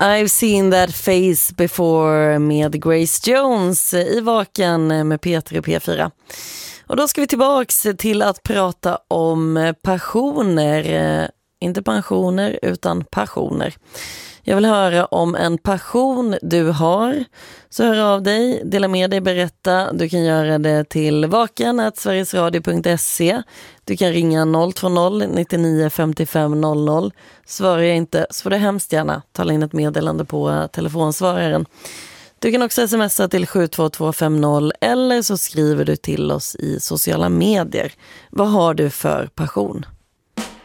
I've seen that face before med Grace Jones i Vaken med P3 P4. Och då ska vi tillbaks till att prata om passioner. Inte pensioner utan passioner. Jag vill höra om en passion du har. Så hör av dig, dela med dig, berätta. Du kan göra det till vaken@sverigesradio.se. Du kan ringa 020 99 55 00. Svarar jag inte så får du hemskt gärna tala in ett meddelande på telefonsvararen. Du kan också smsa till 72250 eller så skriver du till oss i sociala medier. Vad har du för passion?